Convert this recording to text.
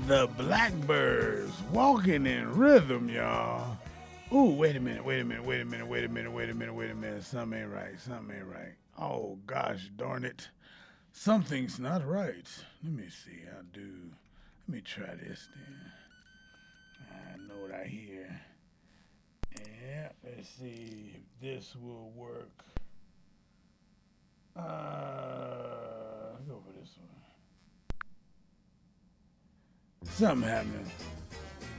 The Blackbirds walking in rhythm, y'all. Ooh, wait a minute. Something ain't right. Oh, gosh darn it. Something's not right. Let me see. Let me try this then. I know what I hear. Yeah, let's see if this will work. Go for this one. Something happening.